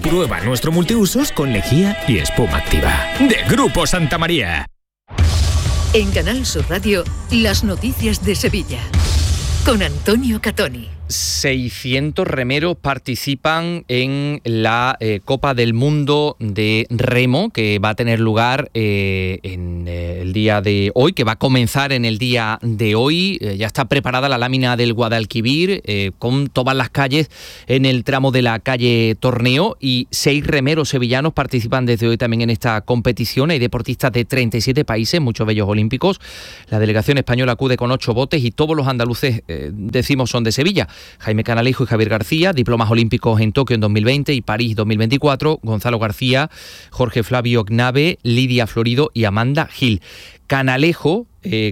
Prueba nuestro multiusos con lejía y espuma activa. De Grupo Santa María. En Canal Sur Radio, las noticias de Sevilla. Con Antonio Catoni. 600 remeros participan en la Copa del Mundo de Remo, que va a tener lugar en el día de hoy, que va a comenzar en el día de hoy. Ya está preparada la lámina del Guadalquivir, con todas las calles en el tramo de la calle Torneo, y 6 remeros sevillanos participan desde hoy también en esta competición. Hay deportistas de 37 países, muchos de ellos olímpicos. La delegación española acude con 8 botes y todos los andaluces, decimos, son de Sevilla. Jaime Canalejo y Javier García, diplomas olímpicos en Tokio en 2020 y París 2024, Gonzalo García, Jorge Flavio Gnave, Lidia Florido y Amanda Gil. Canalejo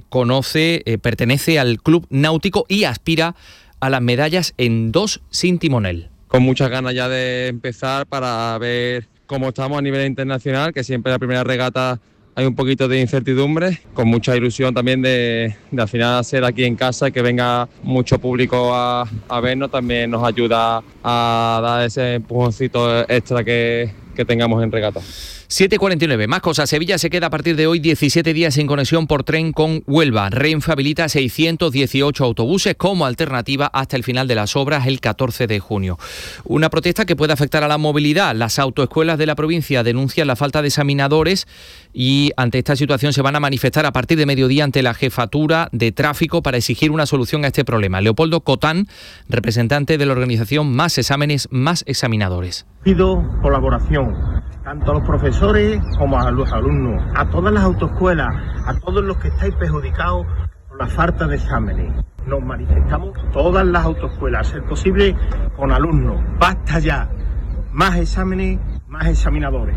pertenece al Club Náutico y aspira a las medallas en 2 sin timonel. Con muchas ganas ya de empezar para ver cómo estamos a nivel internacional, que siempre la primera regata hay un poquito de incertidumbre, con mucha ilusión también de al final ser aquí en casa y que venga mucho público a vernos, también nos ayuda a dar ese empujoncito extra que tengamos en regata. 7:49. Más cosas. Sevilla se queda a partir de hoy 17 días sin conexión por tren con Huelva. Renfe habilita 618 autobuses como alternativa hasta el final de las obras el 14 de junio. Una protesta que puede afectar a la movilidad. Las autoescuelas de la provincia denuncian la falta de examinadores y ante esta situación se van a manifestar a partir de mediodía ante la Jefatura de Tráfico para exigir una solución a este problema. Leopoldo Cotán, representante de la organización Más Exámenes, Más Examinadores. Pido colaboración, tanto a los profesores como a los alumnos, a todas las autoescuelas, a todos los que estáis perjudicados por la falta de exámenes. Nos manifestamos todas las autoescuelas, a ser posible con alumnos. Basta ya, más exámenes, más examinadores.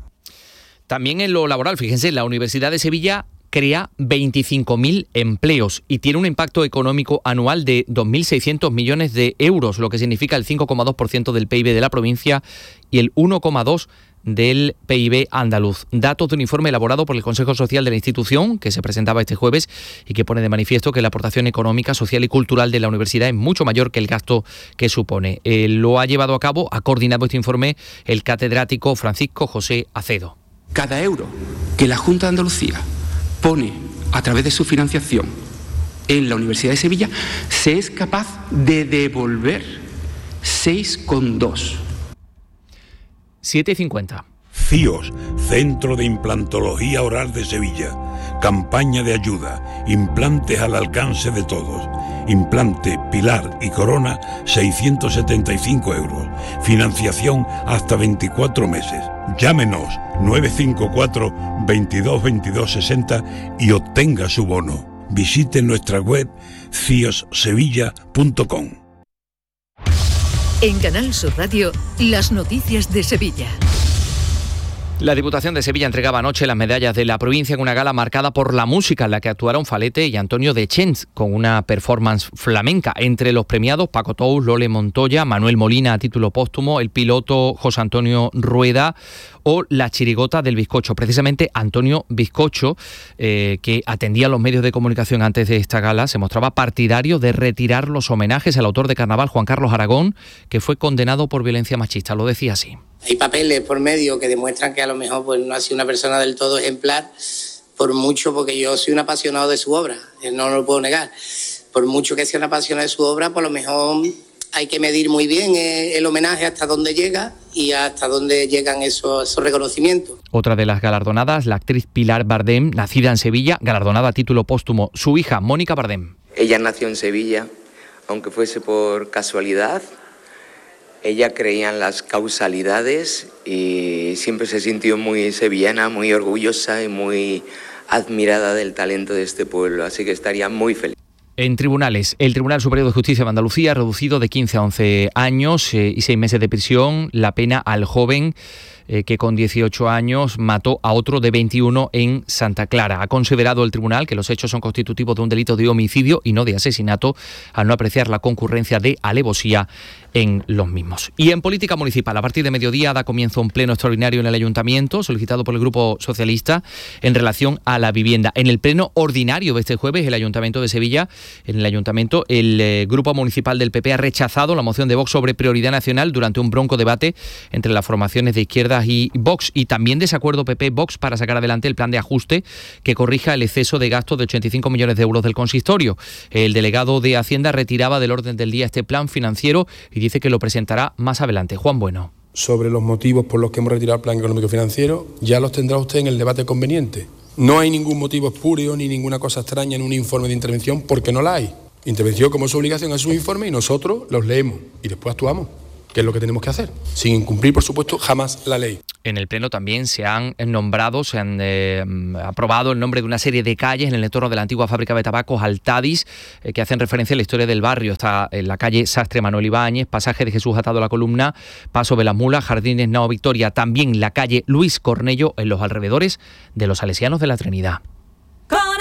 También en lo laboral, fíjense, la Universidad de Sevilla crea 25.000 empleos y tiene un impacto económico anual de 2.600 millones de euros, lo que significa el 5,2% del PIB de la provincia y el 1,2% del PIB andaluz. Datos de un informe elaborado por el Consejo Social de la institución, que se presentaba este jueves y que pone de manifiesto que la aportación económica, social y cultural de la universidad es mucho mayor que el gasto que supone. Lo ha llevado a cabo, ha coordinado este informe el catedrático Francisco José Acedo. Cada euro que la Junta de Andalucía pone a través de su financiación en la Universidad de Sevilla, se es capaz de devolver 6,2. 7:50. CIOS, Centro de Implantología Oral de Sevilla. Campaña de ayuda. Implantes al alcance de todos. Implante, pilar y corona, 675 euros. Financiación hasta 24 meses. Llámenos 954 22 22 60 y obtenga su bono. Visite nuestra web ciossevilla.com. En Canal Sur Radio, las noticias de Sevilla. La Diputación de Sevilla entregaba anoche las medallas de la provincia en una gala marcada por la música en la que actuaron Falete y Antonio de Chens con una performance flamenca. Entre los premiados, Paco Tous, Lole Montoya, Manuel Molina a título póstumo, el piloto José Antonio Rueda o la chirigota del bizcocho. Precisamente Antonio Bizcocho, que atendía a los medios de comunicación antes de esta gala, se mostraba partidario de retirar los homenajes al autor de Carnaval, Juan Carlos Aragón, que fue condenado por violencia machista. Lo decía así. Hay papeles por medio que demuestran que a lo mejor pues, no ha sido una persona del todo ejemplar, por mucho, porque yo soy un apasionado de su obra, no lo puedo negar. Por mucho que sea un apasionado de su obra, por lo mejor hay que medir muy bien el homenaje hasta dónde llega y hasta dónde llegan esos reconocimientos. Otra de las galardonadas, la actriz Pilar Bardem, nacida en Sevilla, galardonada a título póstumo, su hija Mónica Bardem. Ella nació en Sevilla, aunque fuese por casualidad. Ella creía en las causalidades y siempre se sintió muy sevillana, muy orgullosa y muy admirada del talento de este pueblo, así que estaría muy feliz. En tribunales, el Tribunal Superior de Justicia de Andalucía ha reducido de 15 a 11 años y 6 meses de prisión la pena al joven que con 18 años mató a otro de 21 en Santa Clara. Ha considerado el tribunal que los hechos son constitutivos de un delito de homicidio y no de asesinato, al no apreciar la concurrencia de alevosía en los mismos. Y en política municipal, a partir de mediodía da comienzo un pleno extraordinario en el Ayuntamiento, solicitado por el Grupo Socialista, en relación a la vivienda. En el pleno ordinario de este jueves, el Ayuntamiento de Sevilla, el Grupo Municipal del PP ha rechazado la moción de Vox sobre prioridad nacional durante un bronco debate entre las formaciones de izquierdas y Vox, y también desacuerdo PP-Vox para sacar adelante el plan de ajuste que corrija el exceso de gasto de 85 millones de euros del consistorio. El delegado de Hacienda retiraba del orden del día este plan financiero y dice que lo presentará más adelante. Juan Bueno. Sobre los motivos por los que hemos retirado el plan económico financiero, ya los tendrá usted en el debate conveniente. No hay ningún motivo espurio ni ninguna cosa extraña en un informe de intervención, porque no la hay. Intervención como su obligación es su informe y nosotros los leemos y después actuamos, que es lo que tenemos que hacer, sin incumplir, por supuesto, jamás la ley. En el Pleno también se han aprobado el nombre de una serie de calles en el entorno de la antigua fábrica de tabacos Altadis, que hacen referencia a la historia del barrio. Está en la calle Sastre Manuel Ibáñez, pasaje de Jesús atado a la columna, Paso de las Mulas, Jardines Nao Victoria, también la calle Luis Cornello en los alrededores de los Salesianos de la Trinidad.